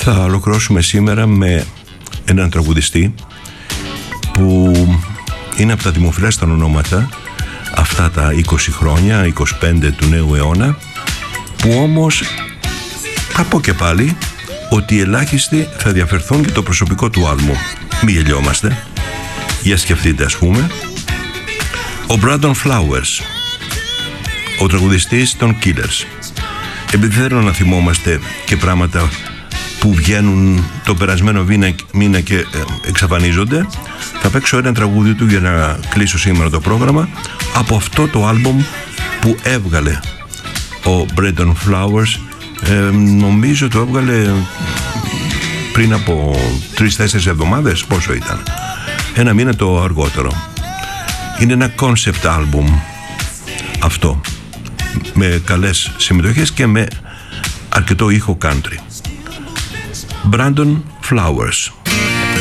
Θα ολοκληρώσουμε σήμερα με έναν τραγουδιστή που είναι από τα δημοφιλέστερα ονόματα αυτά τα 20 χρόνια, 25 του νέου αιώνα, που όμως θα πω και πάλι ότι ελάχιστοι θα διαφερθούν για το προσωπικό του άλμου. Μη γελιόμαστε. Για σκεφτείτε, ας πούμε, ο Brandon Flowers, ο τραγουδιστής των Killers. Επειδή θέλω να θυμόμαστε και πράγματα που βγαίνουν το περασμένο μήνα και εξαφανίζονται, θα παίξω ένα τραγούδι του για να κλείσω σήμερα το πρόγραμμα από αυτό το άλμπομ που έβγαλε ο Brandon Flowers. Νομίζω το έβγαλε πριν από 3-4 εβδομάδες, πόσο ήταν, ένα μήνα το αργότερο. Είναι ένα concept album αυτό, με καλές συμμετοχές και με αρκετό ήχο country. Brandon Flowers.